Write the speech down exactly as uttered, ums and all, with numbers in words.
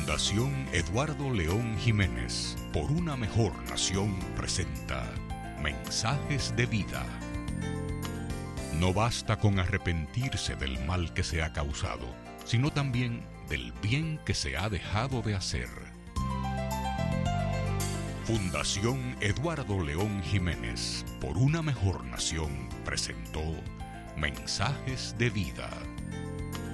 Fundación Eduardo León Jiménez, por una mejor nación, presenta Mensajes de Vida. No basta con arrepentirse del mal que se ha causado, sino también del bien que se ha dejado de hacer. Fundación Eduardo León Jiménez, por una mejor nación, presentó Mensajes de Vida.